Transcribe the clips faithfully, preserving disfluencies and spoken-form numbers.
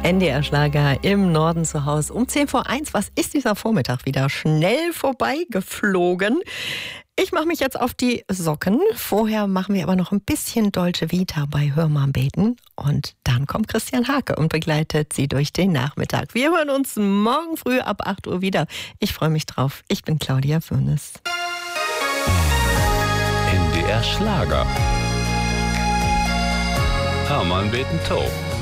N D R-Schlager im Norden zu Hause. Um zehn vor eins, was ist dieser Vormittag wieder schnell vorbeigeflogen? Ich mache mich jetzt auf die Socken. Vorher machen wir aber noch ein bisschen Dolce Vita bei Hör mal beten. Und dann kommt Christian Hake und begleitet Sie durch den Nachmittag. Wir hören uns morgen früh ab acht Uhr wieder. Ich freue mich drauf. Ich bin Claudia Fürnes. N D R-Schlager. Hör mal beten to.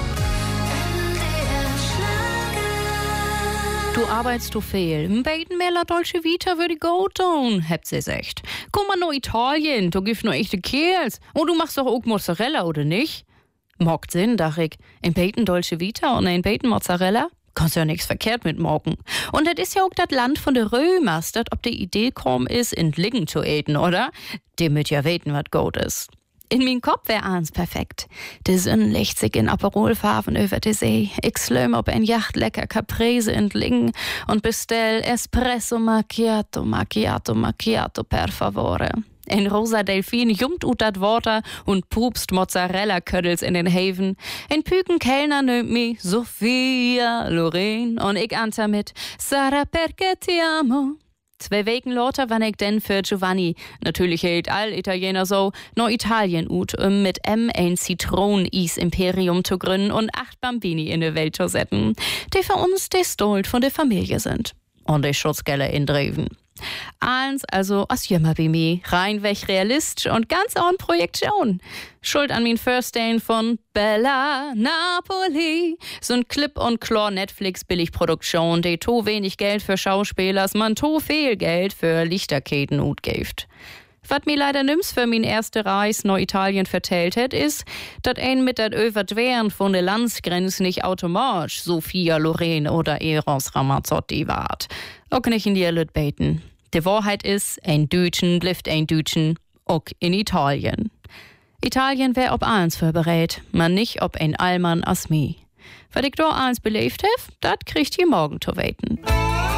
Du arbeitest du viel. Ein bisschen mehr La Dolce Vita würde go tun, habt sie gesagt. Komm mal nach Italien, du gibst nur echte Kerls. Und du machst doch auch Mozzarella, oder nicht? Mockt Sinn, dach ich. Ein bisschen Dolce Vita und ein bisschen Mozzarella? Kannst ja nichts verkehrt mit morgen. Und das ist ja auch das Land von der Römers, das ob die Idee kommen ist, in Liggen zu eten, oder? Die müt ja weten, was gut ist. In mein Kopf wär eins perfekt. Die Sonne legt sich in Aperolfarben über die See. Ich slöm auf ein Yacht lecker Caprese entlingen und bestell Espresso Macchiato, Macchiato, Macchiato per favore. Ein rosa Delfin jumpt ut dat Water und pupst Mozzarella-Ködels in den Haven. Ein Püken Kellner nimmt mi Sophia Loren und ich ante mit Sarah perché ti amo. Zwei Wochen lauter wann ich denn für Giovanni, natürlich hält all Italiener so, noch Italien ut, um mit M ein Zitronen-Is-Imperium zu gründen und acht Bambini in die Welt zu setzen, die für uns die Stolt von der Familie sind. Und die Schutzgelder in Dreven. Eins also as jümmer wie mir, reinweg realistisch und ganz ohne Projektion. Schuld an min First Day von Bella Napoli. So ein Clip und Chlor Netflix Billigproduktion, die to wenig Geld für Schauspielers, man to viel Geld für Lichterketen utgeft. Was mir leider nimm's für min erste Reis nach Italien vertellt hat, ist, dass ein mit dat Überdwehren von der Landsgrenze nicht automatisch Sophia Loren oder Eros Ramazzotti wart. Auch nicht in die Lüt beten. Die Wahrheit ist, ein Deutschen blifft ein Deutschen, auch in Italien. Italien wär ob eins vorberät, man nicht ob ein Allmann as mi. Was ich da eins belebt hef, dat kriegt ihr morgen zu weten.